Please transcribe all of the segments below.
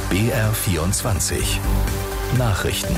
BR24 Nachrichten.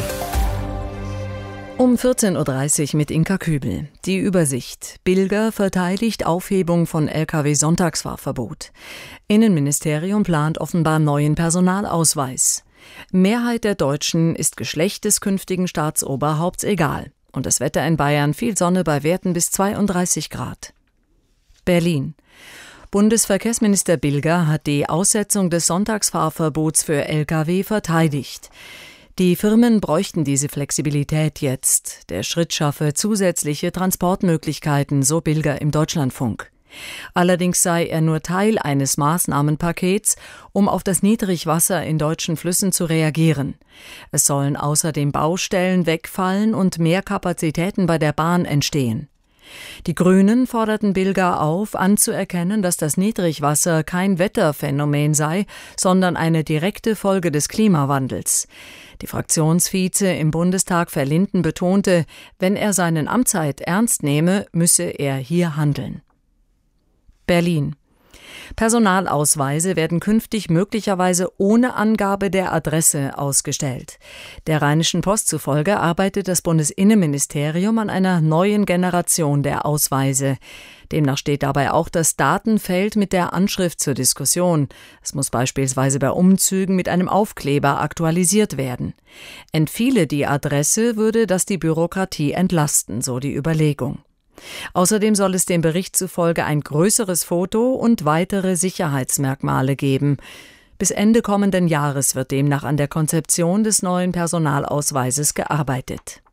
Um 14.30 Uhr mit Inka Kübel. Die Übersicht. Bilger verteidigt Aufhebung von Lkw-Sonntagsfahrverbot. Innenministerium plant offenbar neuen Personalausweis. Mehrheit der Deutschen ist Geschlecht des künftigen Staatsoberhaupts egal. Und das Wetter in Bayern: viel Sonne bei Werten bis 32 Grad. Berlin. Bundesverkehrsminister Bilger hat die Aussetzung des Sonntagsfahrverbots für Lkw verteidigt. Die Firmen bräuchten diese Flexibilität jetzt. Der Schritt schaffe zusätzliche Transportmöglichkeiten, so Bilger im Deutschlandfunk. Allerdings sei er nur Teil eines Maßnahmenpakets, um auf das Niedrigwasser in deutschen Flüssen zu reagieren. Es sollen außerdem Baustellen wegfallen und mehr Kapazitäten bei der Bahn entstehen. Die Grünen forderten Bilger auf, anzuerkennen, dass das Niedrigwasser kein Wetterphänomen sei, sondern eine direkte Folge des Klimawandels. Die Fraktionsvize im Bundestag Verlinden betonte, wenn er seinen Amtseid ernst nehme, müsse er hier handeln. Berlin. Personalausweise werden künftig möglicherweise ohne Angabe der Adresse ausgestellt. Der Rheinischen Post zufolge arbeitet das Bundesinnenministerium an einer neuen Generation der Ausweise. Demnach steht dabei auch das Datenfeld mit der Anschrift zur Diskussion. Es muss beispielsweise bei Umzügen mit einem Aufkleber aktualisiert werden. Entfiele die Adresse, würde das die Bürokratie entlasten, so die Überlegung. Außerdem soll es dem Bericht zufolge ein größeres Foto und weitere Sicherheitsmerkmale geben. Bis Ende kommenden Jahres wird demnach an der Konzeption des neuen Personalausweises gearbeitet.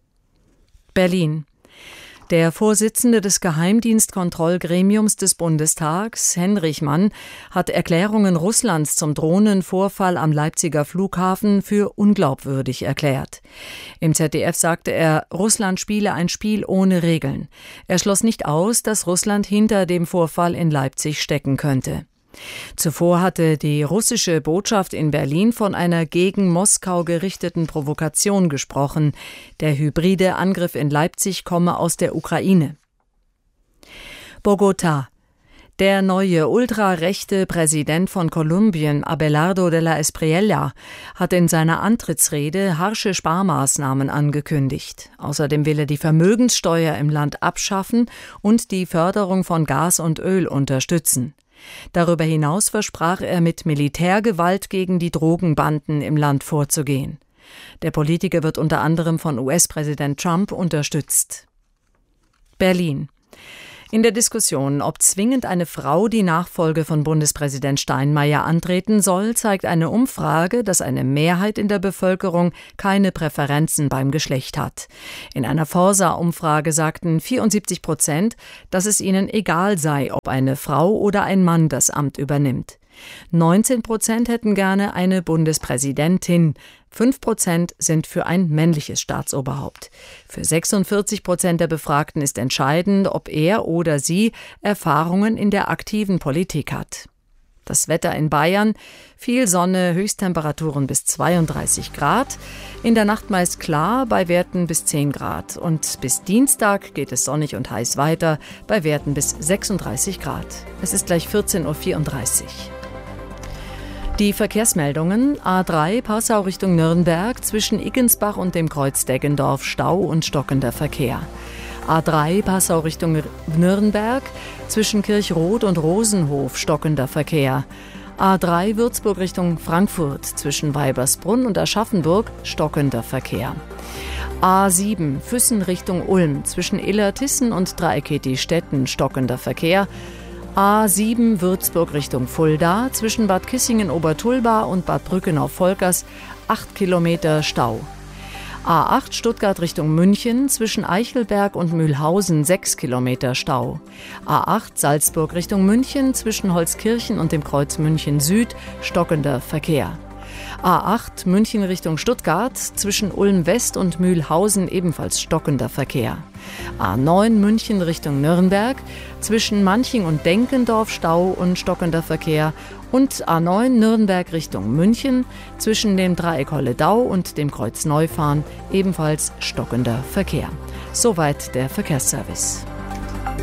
Berlin. Der Vorsitzende des Geheimdienstkontrollgremiums des Bundestags, Henrichmann, hat Erklärungen Russlands zum Drohnenvorfall am Leipziger Flughafen für unglaubwürdig erklärt. Im ZDF sagte er, Russland spiele ein Spiel ohne Regeln. Er schloss nicht aus, dass Russland hinter dem Vorfall in Leipzig stecken könnte. Zuvor hatte die russische Botschaft in Berlin von einer gegen Moskau gerichteten Provokation gesprochen. Der hybride Angriff in Leipzig komme aus der Ukraine. Bogotá. Der neue ultrarechte Präsident von Kolumbien, Abelardo de la Espriella, hat in seiner Antrittsrede harsche Sparmaßnahmen angekündigt. Außerdem will er die Vermögenssteuer im Land abschaffen und die Förderung von Gas und Öl unterstützen. Darüber hinaus versprach er, mit Militärgewalt gegen die Drogenbanden im Land vorzugehen. Der Politiker wird unter anderem von US-Präsident Trump unterstützt. Berlin. In der Diskussion, ob zwingend eine Frau die Nachfolge von Bundespräsident Steinmeier antreten soll, zeigt eine Umfrage, dass eine Mehrheit in der Bevölkerung keine Präferenzen beim Geschlecht hat. In einer Forsa-Umfrage sagten 74%, dass es ihnen egal sei, ob eine Frau oder ein Mann das Amt übernimmt. 19% hätten gerne eine Bundespräsidentin, 5% sind für ein männliches Staatsoberhaupt. Für 46% der Befragten ist entscheidend, ob er oder sie Erfahrungen in der aktiven Politik hat. Das Wetter in Bayern: viel Sonne, Höchsttemperaturen bis 32 Grad. In der Nacht meist klar, bei Werten bis 10 Grad. Und bis Dienstag geht es sonnig und heiß weiter, bei Werten bis 36 Grad. Es ist gleich 14.34 Uhr. Die Verkehrsmeldungen: A3 Passau Richtung Nürnberg, zwischen Iggensbach und dem Kreuz Deggendorf Stau und stockender Verkehr. A3 Passau Richtung Nürnberg, zwischen Kirchroth und Rosenhof stockender Verkehr. A3 Würzburg Richtung Frankfurt, zwischen Weibersbrunn und Aschaffenburg stockender Verkehr. A7 Füssen Richtung Ulm, zwischen Illertissen und Dreieckety-Stetten stockender Verkehr. A7 Würzburg Richtung Fulda, zwischen Bad Kissingen-Obertulba und Bad Brückenau-Volkers 8 Kilometer Stau. A8 Stuttgart Richtung München, zwischen Eichelberg und Mühlhausen 6 Kilometer Stau. A8 Salzburg Richtung München, zwischen Holzkirchen und dem Kreuz München Süd stockender Verkehr. A8 München Richtung Stuttgart, zwischen Ulm West und Mühlhausen ebenfalls stockender Verkehr. A9 München Richtung Nürnberg, zwischen Manching und Denkendorf Stau und stockender Verkehr. Und A9 Nürnberg Richtung München, zwischen dem Dreieck Holledau und dem Kreuz Neufahren ebenfalls stockender Verkehr. Soweit der Verkehrsservice.